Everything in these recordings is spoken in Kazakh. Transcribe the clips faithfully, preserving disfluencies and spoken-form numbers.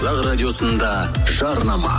Қазақ радиосында жарнама.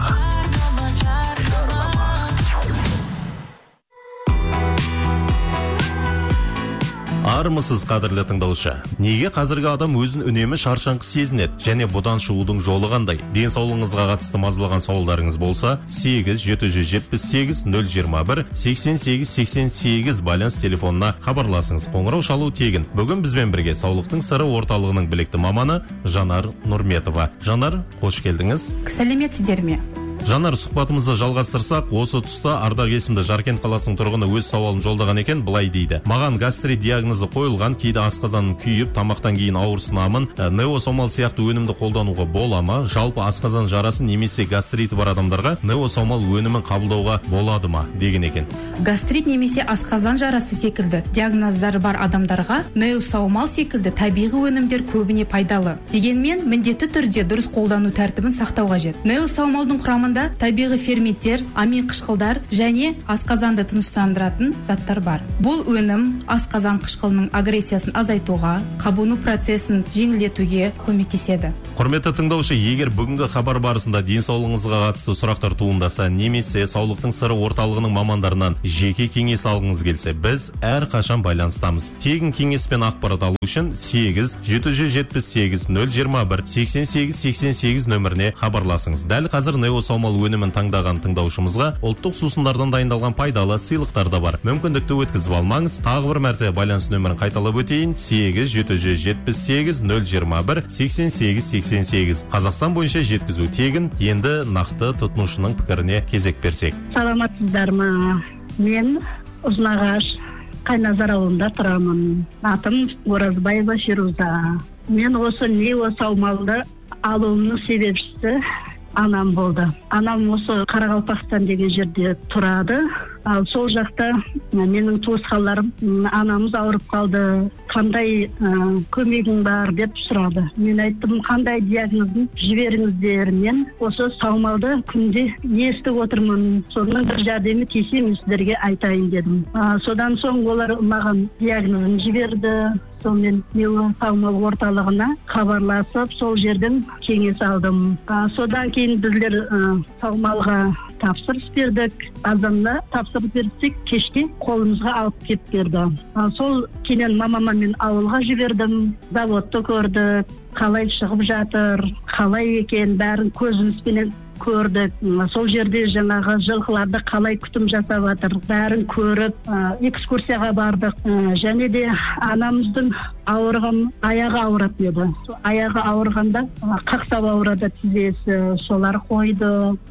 Армысыз қадірлі тыңдаушы. Неге қазіргі адам өзін үнемі шаршаңқы сезінеді және бұдан шығудың жолы қандай? Денсаулығыңызға қатысты мазалаған сауалдарыңыз болса, сегіз жеті жүз жетпіс сегіз нөл жиырма бір сексен сегіз сексен сегіз байланыс телефонына хабарласыңыз. Қоңырау шалу тегін. Бүгін бізбен бірге саулықтың сыры орталығының білікті маманы Жанар Нұрметова. Жанар, қош келдіңіз. Сәлеметсіздер ме? Жанар, сұхбатымызды жалғастырсақ, осы тұста Ардақ есімді Жаркент қаласының тұрғыны өз сауалын жолдаған екен, былай дейді. Маған гастрит диагнозы қойылған, кейде асқазаным күйіп, тамақтан кейін ауырсынамын. Неосомал сияқты өнімді қолдануға бола ма? Жалпы асқазан жарасы немесе гастриті бар адамдарға неосомал өнімін қабылдауға болады ма? Деген екен. Гастрит немесе асқазан жарасы секілді диагноздары бар адамдарға неосомал секілді табиғи өнімдер көбіне пайдалы. Дегенмен, міндетті түрде дұрыс қолдану тәртібін сақтау қажет. Неосомалдың құрамында табиғи ферменттер, амин қышқылдар және асқазанды тыныштандыратын заттар бар. Бұл өнім асқазан қышқылының агрессиясын азайтуға, қабыну процесін жеңілдетуге көмектеседі. Құрметті тыңдаушы, егер бүгінгі хабар барысында денсаулығыңызға қатысты сұрақтар туындаса, немесе саулықтың сыры орталығының мамандарынан жеке кеңес алғыңыз келсе, біз әр қашан байланыстамыз. Тегін кеңес пен ақпарат алу үшін сегіз жеті жүз жетпіс сегіз нөл жиырма бір сексен сегіз сексен сегіз нөміріне хабарласыңыз. Дәл қазір неосомал өнімін таңдаған тыңдаушымызға ұлттық сусындардан дайындалған пайдалы сыйлықтар да бар. Мүмкіндікті өткізіп алмаңыз. Тағы бір мәрте байланыс нөмірін қайталап өтейін: сегіз жеті жүз жетпіс сегіз нөл жиырма бір сексен сегіз сексен сегіз. Қазақстан бойынша жеткізу тегін. Енді нақты тұтынушының пікіріне кезек берсек. Саламатсыздар ма? Мен Ұзынағаш Қайназар ауылында тұрамын. Атым Оразбаева Фируза. Мен осы неосомалды алуымның себепшісі анам болды. Анам осы Қарақалпақстан деген жерде тұрады. Ал сол жақта менің туысқандарым, анамыз ауырып қалды, қандай көмегің бар деп сұрады. Мен айттым, қандай диагнозын жіберіңіздер, мен осы саумалды күнде естіп отырмын, соның бір жәрдемі тисе мен сіздерге айтайын дедім. Содан соң олар маған диагнозын жіберді. Сонымен неосомал орталығына хабарласып, сол жерден кеңес алдым. Содан кейін біздер саумалға тапсырыс бердік. Азанда тапсырыс берсек, кешке қолымызға алып кеп берді. Сол кейін мамама мен ауылға жібердім. Заводты көрдік, қалай шығып жатыр, қалай екен, бәрін көзімізбен көрдік. Сол жерде жаңағы жылқыларды қалай күтім жасап жатыр, бәрін көріп, экскурсияға бардық. Және де анамыздың ауырған, аяғы ауыратын еді. Аяғы ауырғанда қақсап ауырады тізесі, солар қойды,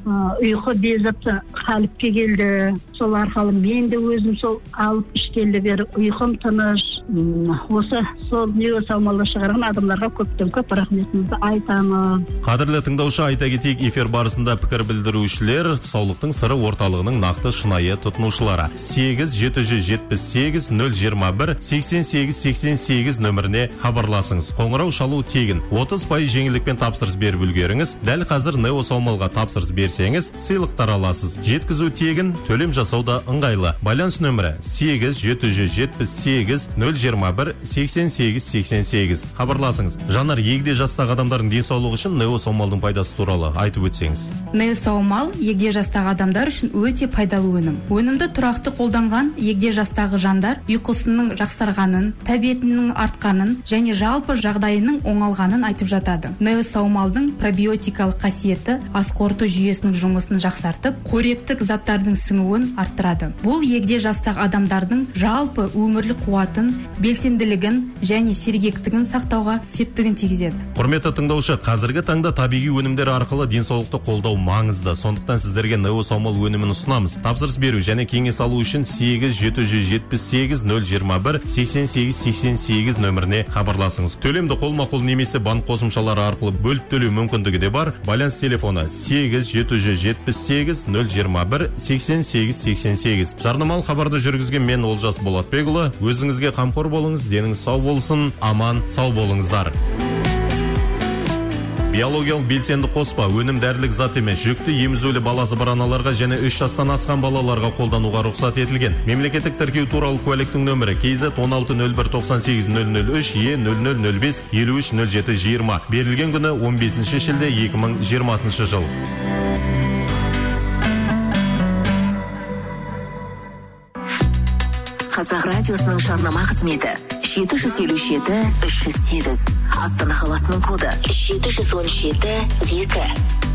ұйқы безіп қалыпқа келді. Сол арқылы мен де өзім сол алып ішкелі бер, ұйқым тыныш. Осы сол неосомалды шығарған адамдарға көптен көп рахметімізді айтамын. Қадірлі тыңдаушы, айта кетейік, эфир барысында пікір білдірушілер саулықтың сыры орталығының нақты шынайы тұтынушылары. сегіз жеті жүз жетпіс сегіз нөл жиырма бір сексен сегіз сексен сегіз нөміріне хабарласыңыз. Қоңырау шалу тегін. отыз пайыз жеңілдікпен тапсырыс беріп үлгеріңіз. Дәл қазір неосомалға тапсырыс берсеңіз, сыйлықтар аласыз. Жеткізу тегін, төлем жасауда ыңғайлы. Байланыс нөмірі сегіз жеті жүз жетпіс сегіз нөл жиырма бір сексен сегіз сексен сегіз. Хабарласыңыз. Жанар, егде жастағы адамдардың денсаулығы үшін неосомалдың пайдасы туралы айтып өтсеңіз. Неосомал егде жастағы адамдар үшін өте пайдалы өнім. Өнімді тұрақты қолданған егде жастағы жандар ұйқысының жақсарғанын, тәбетінің артқанын және жалпы жағдайының оңалғанын айтып жатады. Неосомалдың пробиотикалық қасиеті ас қорыту жүйесінің жұмысын жақсартып, қоректік заттардың сіңуін арттырады. Бұл егде жастағы адамдардың жалпы өмірлік қуатын, белсенділігін және сергектігін сақтауға септігін тигізеді. Құрметті тыңдаушы, қазіргі таңда табиғи өнімдер арқылы денсаулықты қолдау маңызды. Сондықтан сіздерге неосомал өнімін ұсынамыз. Тапсырыс беру және кеңес алу үшін сегіз жеті жүз жетпіс сегіз нөл жиырма бір сексен сегіз сексен сегіз нөміріне хабарласыңыз. Төлемді қолма-қол немесе банк қосымшалары арқылы бөліп төлеу мүмкіндігі де бар. Байланыс телефоны сегіз жеті жүз жетпіс сегіз нөл жиырма бір сексен сегіз сексен сегіз. Жарнамалық хабарды жүргізген мен Олжас Болатбекұлы. Өзіңізге қамқор болыңыз, деніңіз сау болсын, аман сау болыңыздар. биологиялық белсенді қоспа, өнім дәрілік зат емес, жүкті емізулі баласы бар аналарға және үш жастан асқан балаларға қолдануға рұқсат етілген. Мемлекеттік тіркеу туралы куәліктің нөмірі кей зет он алты нөл бір тоқсан сегіз нөл нөл үш Е нөл нөл нөл бес елу үш нөл жеті жиырма. Берілген күні он бесінші шілде екі мың жиырмасыншы жыл. Қазақ радиосының жарнама қызметі жеті жүз елу жеті үш жүз сегіз. Астана қаласының коды жеті жүз он жеті екі.